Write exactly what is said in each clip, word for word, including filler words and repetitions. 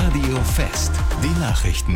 Radio Fest, die Nachrichten.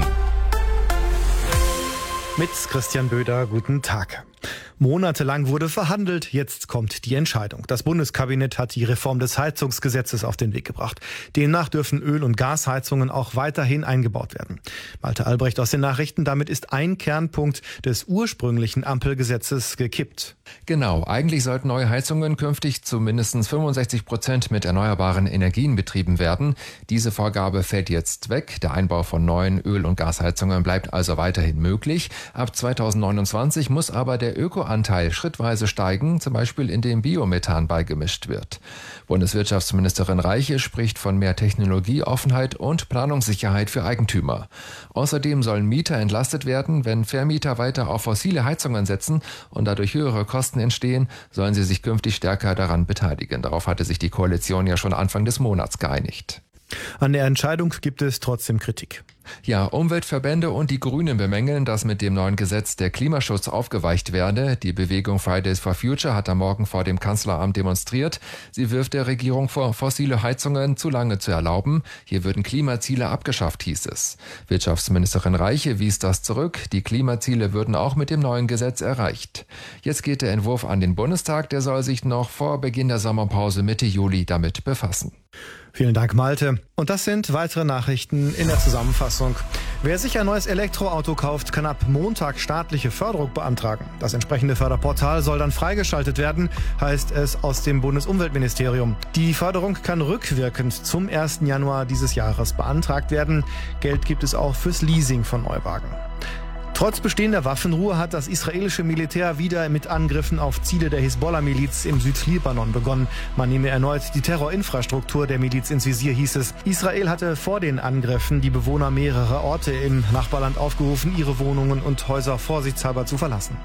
Mit Christian Böder, guten Tag. Monatelang wurde verhandelt, jetzt kommt die Entscheidung. Das Bundeskabinett hat die Reform des Heizungsgesetzes auf den Weg gebracht. Demnach dürfen Öl- und Gasheizungen auch weiterhin eingebaut werden. Malte Albrecht aus den Nachrichten, damit ist ein Kernpunkt des ursprünglichen Ampelgesetzes gekippt. Genau, eigentlich sollten neue Heizungen künftig zu mindestens fünfundsechzig Prozent mit erneuerbaren Energien betrieben werden. Diese Vorgabe fällt jetzt weg. Der Einbau von neuen Öl- und Gasheizungen bleibt also weiterhin möglich. Ab zweitausendneunundzwanzig muss aber der Ökoanteil schrittweise steigen, zum Beispiel indem Biomethan beigemischt wird. Bundeswirtschaftsministerin Reiche spricht von mehr Technologieoffenheit und Planungssicherheit für Eigentümer. Außerdem sollen Mieter entlastet werden, wenn Vermieter weiter auf fossile Heizungen setzen und dadurch höhere Kosten entstehen, sollen sie sich künftig stärker daran beteiligen. Darauf hatte sich die Koalition ja schon Anfang des Monats geeinigt. An der Entscheidung gibt es trotzdem Kritik. Ja, Umweltverbände und die Grünen bemängeln, dass mit dem neuen Gesetz der Klimaschutz aufgeweicht werde. Die Bewegung Fridays for Future hat am Morgen vor dem Kanzleramt demonstriert. Sie wirft der Regierung vor, fossile Heizungen zu lange zu erlauben. Hier würden Klimaziele abgeschafft, hieß es. Wirtschaftsministerin Reiche wies das zurück. Die Klimaziele würden auch mit dem neuen Gesetz erreicht. Jetzt geht der Entwurf an den Bundestag. Der soll sich noch vor Beginn der Sommerpause Mitte Juli damit befassen. Vielen Dank, Malte. Und das sind weitere Nachrichten in der Zusammenfassung. Wer sich ein neues Elektroauto kauft, kann ab Montag staatliche Förderung beantragen. Das entsprechende Förderportal soll dann freigeschaltet werden, heißt es aus dem Bundesumweltministerium. Die Förderung kann rückwirkend zum ersten Januar dieses Jahres beantragt werden. Geld gibt es auch fürs Leasing von Neuwagen. Trotz bestehender Waffenruhe hat das israelische Militär wieder mit Angriffen auf Ziele der Hisbollah-Miliz im Südlibanon begonnen. Man nehme erneut die Terrorinfrastruktur der Miliz ins Visier, hieß es. Israel hatte vor den Angriffen die Bewohner mehrerer Orte im Nachbarland aufgerufen, ihre Wohnungen und Häuser vorsichtshalber zu verlassen.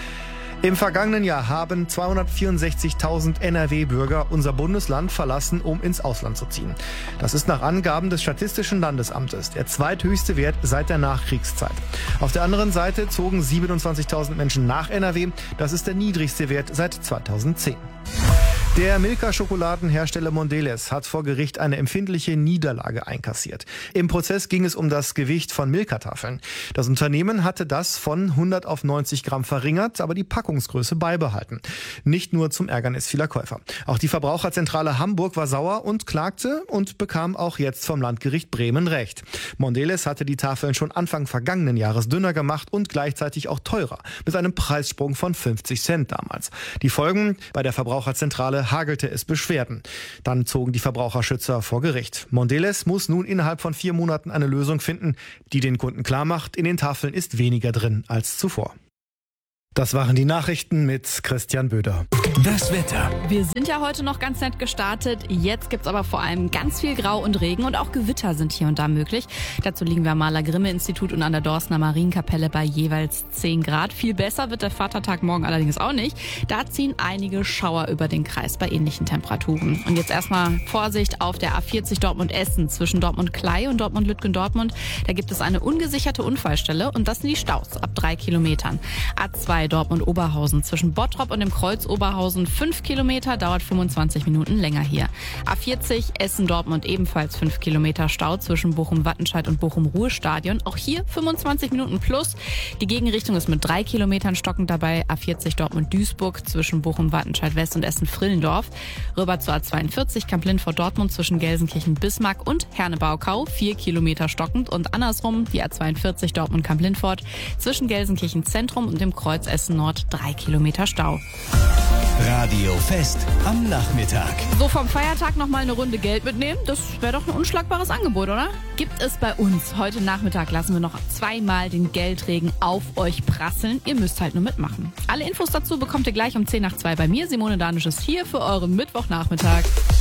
Im vergangenen Jahr haben zweihundertvierundsechzigtausend N R W-Bürger unser Bundesland verlassen, um ins Ausland zu ziehen. Das ist nach Angaben des Statistischen Landesamtes der zweithöchste Wert seit der Nachkriegszeit. Auf der anderen Seite zogen siebenundzwanzigtausend Menschen nach N R W. Das ist der niedrigste Wert seit zweitausendzehn. Der Milka-Schokoladenhersteller Mondelez hat vor Gericht eine empfindliche Niederlage einkassiert. Im Prozess ging es um das Gewicht von Milka-Tafeln. Das Unternehmen hatte das von hundert auf neunzig Gramm verringert, aber die Packungsgröße beibehalten. Nicht nur zum Ärgernis vieler Käufer. Auch die Verbraucherzentrale Hamburg war sauer und klagte und bekam auch jetzt vom Landgericht Bremen Recht. Mondelez hatte die Tafeln schon Anfang vergangenen Jahres dünner gemacht und gleichzeitig auch teurer, mit einem Preissprung von fünfzig Cent damals. Die Folgen: bei der Verbraucherzentrale hagelte es Beschwerden. Dann zogen die Verbraucherschützer vor Gericht. Mondelez muss nun innerhalb von vier Monaten eine Lösung finden, die den Kunden klarmacht, in den Tafeln ist weniger drin als zuvor. Das waren die Nachrichten mit Christian Böder. Das Wetter. Wir sind ja heute noch ganz nett gestartet. Jetzt gibt's aber vor allem ganz viel Grau und Regen und auch Gewitter sind hier und da möglich. Dazu liegen wir am Maler-Grimme-Institut und an der Dorstner Marienkapelle bei jeweils zehn Grad. Viel besser wird der Vatertag morgen allerdings auch nicht. Da ziehen einige Schauer über den Kreis bei ähnlichen Temperaturen. Und jetzt erstmal Vorsicht auf der A vierzig Dortmund-Essen zwischen Dortmund-Klei und Dortmund-Lütgendortmund. Da gibt es eine ungesicherte Unfallstelle und das sind die Staus ab drei Kilometern. A zwei Dortmund-Oberhausen zwischen Bottrop und dem Kreuz Oberhausen fünf Kilometer, dauert fünfundzwanzig Minuten länger hier. A vierzig Essen-Dortmund ebenfalls fünf Kilometer Stau zwischen Bochum-Wattenscheid und Bochum-Ruhestadion. Auch hier fünfundzwanzig Minuten plus. Die Gegenrichtung ist mit drei Kilometern stockend dabei. A vierzig Dortmund-Duisburg zwischen Bochum-Wattenscheid-West und Essen-Frillendorf. Rüber zur A zweiundvierzig Kamp-Lindfort-Dortmund zwischen Gelsenkirchen-Bismarck und Herne-Baukau vier Kilometer stockend und andersrum die A zweiundvierzig Dortmund-Kamp-Lindfort zwischen Gelsenkirchen-Zentrum und dem Kreuz Essen-Nord drei Kilometer Stau. Radio Fest am Nachmittag. So vom Feiertag noch mal eine Runde Geld mitnehmen, das wäre doch ein unschlagbares Angebot, oder? Gibt es bei uns. Heute Nachmittag lassen wir noch zweimal den Geldregen auf euch prasseln. Ihr müsst halt nur mitmachen. Alle Infos dazu bekommt ihr gleich um zehn nach zwei bei mir. Simone Danisch ist hier für euren Mittwochnachmittag.